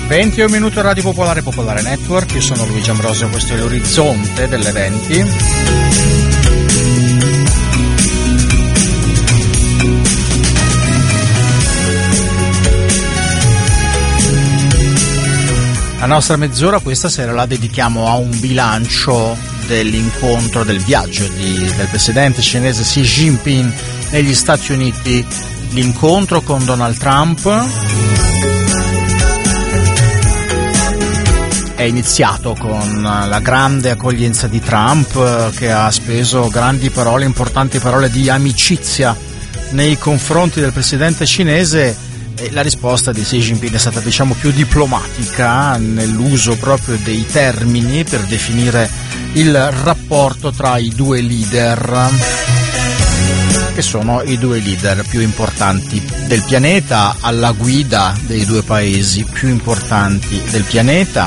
21 minuti Radio Popolare, Popolare Network. Io sono Luigi Ambrosio, questo è l'orizzonte delle 20. La nostra mezz'ora questa sera la dedichiamo a un bilancio dell'incontro, del viaggio del presidente cinese Xi Jinping negli Stati Uniti, l'incontro con Donald Trump. È iniziato con la grande accoglienza di Trump, che ha speso grandi parole, importanti parole di amicizia nei confronti del presidente cinese, e la risposta di Xi Jinping è stata, diciamo, più diplomatica nell'uso proprio dei termini per definire il rapporto tra i due leader, che sono i due leader più importanti del pianeta, alla guida dei due paesi più importanti del pianeta.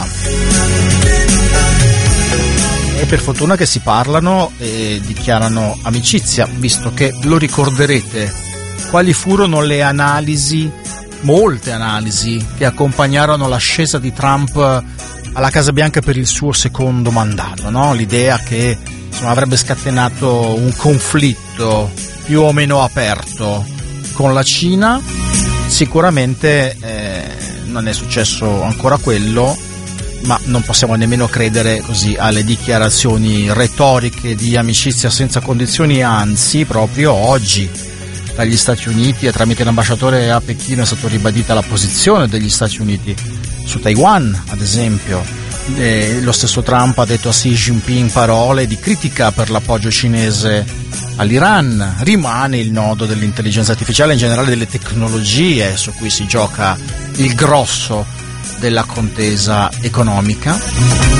E per fortuna che si parlano e dichiarano amicizia, visto che, lo ricorderete, quali furono le analisi, molte analisi, che accompagnarono l'ascesa di Trump alla Casa Bianca per il suo secondo mandato, no? L'idea che, insomma, avrebbe scatenato un conflitto più o meno aperto con la Cina. Sicuramente non è successo ancora quello, ma non possiamo nemmeno credere così alle dichiarazioni retoriche di amicizia senza condizioni, anzi proprio oggi dagli Stati Uniti e tramite l'ambasciatore a Pechino è stata ribadita la posizione degli Stati Uniti su Taiwan, ad esempio. Lo stesso Trump ha detto a Xi Jinping parole di critica per l'appoggio cinese all'Iran. Rimane il nodo dell'intelligenza artificiale, in generale delle tecnologie, su cui si gioca il grosso della contesa economica.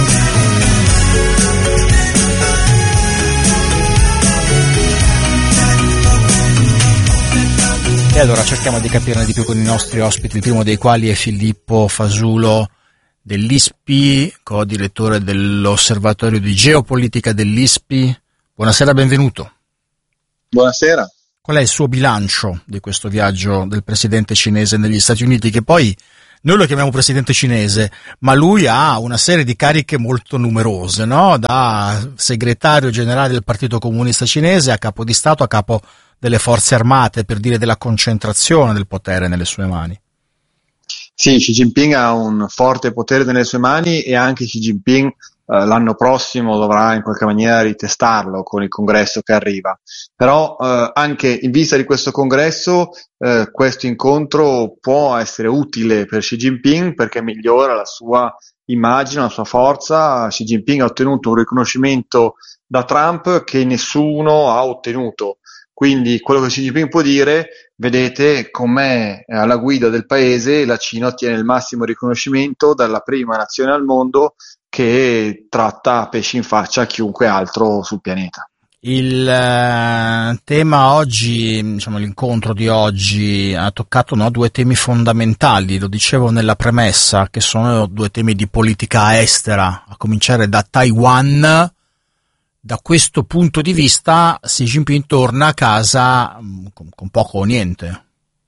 E allora cerchiamo di capirne di più con i nostri ospiti, il primo dei quali è Filippo Fasulo dell'ISPI, co-direttore dell'Osservatorio di Geopolitica dell'ISPI. Buonasera, benvenuto. Buonasera. Qual è il suo bilancio di questo viaggio del presidente cinese negli Stati Uniti, che poi noi lo chiamiamo presidente cinese, ma lui ha una serie di cariche molto numerose, no? Da segretario generale del Partito Comunista Cinese a capo di Stato, a capo delle forze armate, per dire della concentrazione del potere nelle sue mani. Sì, Xi Jinping ha un forte potere nelle sue mani, e anche Xi Jinping l'anno prossimo dovrà in qualche maniera ritestarlo con il congresso che arriva. Però anche in vista di questo congresso, questo incontro può essere utile per Xi Jinping, perché migliora la sua immagine, la sua forza. Xi Jinping ha ottenuto un riconoscimento da Trump che nessuno ha ottenuto. Quindi quello che Xi Jinping può dire: vedete, con me alla guida del paese la Cina ottiene il massimo riconoscimento dalla prima nazione al mondo che tratta a pesci in faccia a chiunque altro sul pianeta. Il tema oggi, diciamo l'incontro di oggi, ha toccato, no, due temi fondamentali, lo dicevo nella premessa, che sono due temi di politica estera, a cominciare da Taiwan. Da questo punto di vista Xi Jinping torna a casa con poco o niente.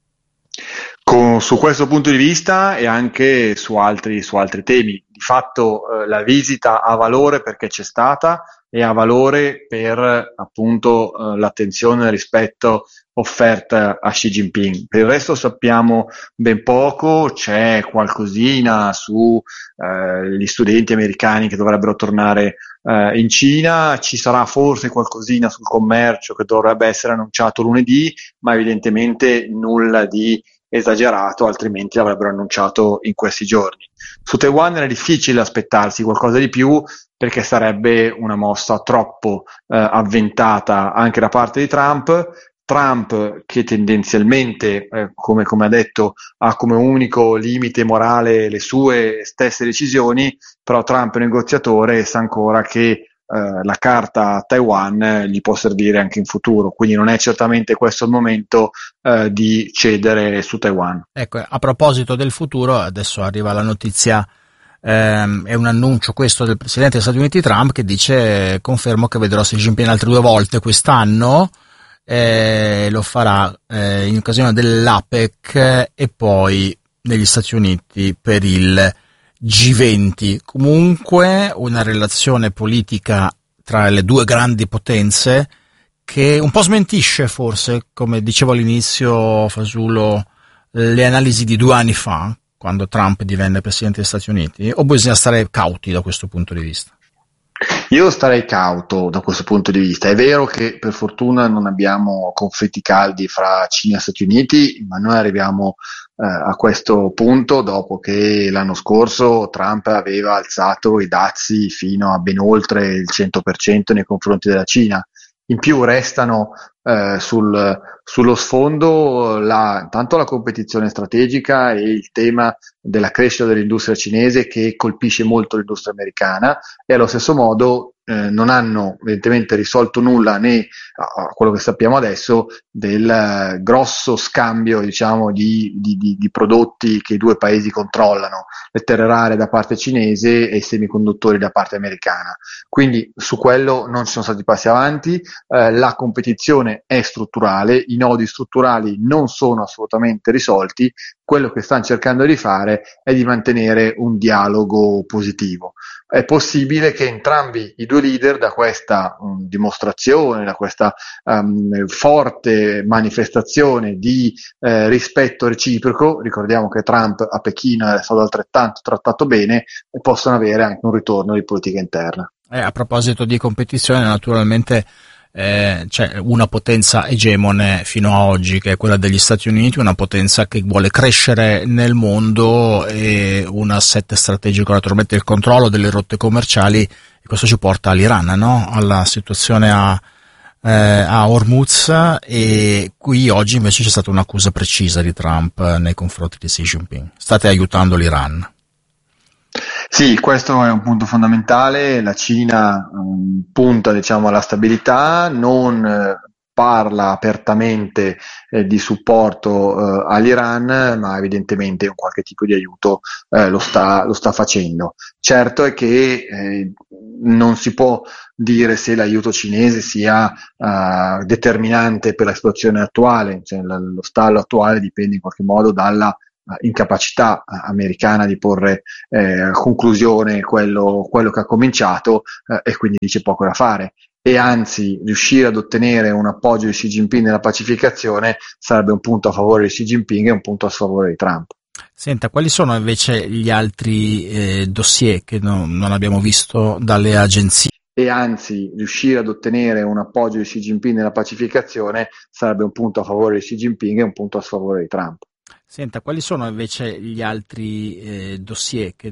Su questo punto di vista e anche su altri temi. Di fatto la visita ha valore perché c'è stata, e ha valore per appunto l'attenzione e il rispetto offerta a Xi Jinping. Per il resto sappiamo ben poco. C'è qualcosina su gli studenti americani che dovrebbero tornare in Cina, ci sarà forse qualcosina sul commercio che dovrebbe essere annunciato lunedì, ma evidentemente nulla di esagerato, altrimenti l'avrebbero annunciato in questi giorni. Su Taiwan è difficile aspettarsi qualcosa di più, perché sarebbe una mossa troppo avventata anche da parte di Trump, che tendenzialmente, come ha detto, ha come unico limite morale le sue stesse decisioni. Però Trump è un negoziatore e sa ancora che la carta Taiwan gli può servire anche in futuro, quindi non è certamente questo il momento di cedere su Taiwan. Ecco, a proposito del futuro, adesso arriva la notizia, è un annuncio questo del presidente degli Stati Uniti Trump, che dice: confermo che vedrò Xi Jinping altre 2 volte quest'anno, lo farà in occasione dell'APEC e poi negli Stati Uniti per il G20. Comunque una relazione politica tra le due grandi potenze che un po' smentisce forse, come dicevo all'inizio Fasulo, le analisi di 2 anni fa, quando Trump divenne Presidente degli Stati Uniti, o bisogna stare cauti da questo punto di vista? Io starei cauto da questo punto di vista. È vero che per fortuna non abbiamo conflitti caldi fra Cina e Stati Uniti, ma noi arriviamo a questo punto dopo che l'anno scorso Trump aveva alzato i dazi fino a ben oltre il 100% nei confronti della Cina. In più restano sullo sfondo tanto la competizione strategica e il tema della crescita dell'industria cinese che colpisce molto l'industria americana, e allo stesso modo non hanno evidentemente risolto nulla né a quello che sappiamo adesso del grosso scambio, diciamo, di prodotti che i due paesi controllano, le terre rare da parte cinese e i semiconduttori da parte americana. Quindi su quello non ci sono stati passi avanti, la competizione è strutturale, i nodi strutturali non sono assolutamente risolti, quello che stanno cercando di fare è di mantenere un dialogo positivo. È possibile che entrambi i due leader da questa dimostrazione, da questa forte manifestazione di rispetto reciproco, ricordiamo che Trump a Pechino è stato altrettanto trattato bene, e possono avere anche un ritorno di politica interna. A proposito di competizione, naturalmente c'è una potenza egemone fino a oggi, che è quella degli Stati Uniti, una potenza che vuole crescere nel mondo, e un asset strategico naturalmente il controllo delle rotte commerciali, e questo ci porta all'Iran, no? Alla situazione a Hormuz, e qui oggi invece c'è stata un'accusa precisa di Trump nei confronti di Xi Jinping. State aiutando l'Iran. Sì, questo è un punto fondamentale. La Cina punta, diciamo, alla stabilità, non parla apertamente di supporto all'Iran, ma evidentemente un qualche tipo di aiuto lo sta facendo. Certo è che non si può dire se l'aiuto cinese sia determinante per la situazione attuale, cioè lo stallo attuale dipende in qualche modo dalla incapacità americana di porre a conclusione quello che ha cominciato, e quindi c'è poco da fare, e anzi riuscire ad ottenere un appoggio di Xi Jinping nella pacificazione sarebbe un punto a favore di Xi Jinping e un punto a sfavore di Trump. Senta, quali sono invece gli altri dossier che non abbiamo visto dalle agenzie? E anzi riuscire ad ottenere un appoggio di Xi Jinping nella pacificazione sarebbe un punto a favore di Xi Jinping e un punto a sfavore di Trump. Senta, quali sono invece gli altri dossier che